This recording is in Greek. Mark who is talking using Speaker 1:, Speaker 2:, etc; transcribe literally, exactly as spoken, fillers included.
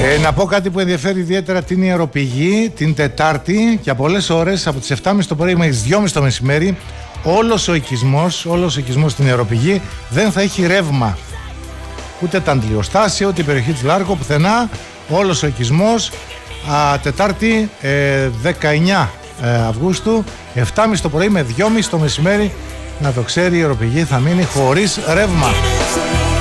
Speaker 1: Ε, να πω κάτι που ενδιαφέρει ιδιαίτερα την ιεροπηγή την Τετάρτη και από πολλές ώρες από τις επτά και μισή το πρωί μέχρι τις δυόμιση το μεσημέρι όλος ο οικισμός, όλος ο οικισμός στην ιεροπηγή δεν θα έχει ρεύμα. Ούτε τα αντιλιοστάσια, ούτε η περιοχή της Λάρκο, πουθενά. Όλος ο οικισμός α, Τετάρτη ε, δεκαεννιά Αυγούστου επτά και μισή το πρωί με δυόμιση το μεσημέρι, να το ξέρει, η ιεροπηγή θα μείνει χωρίς ρεύμα.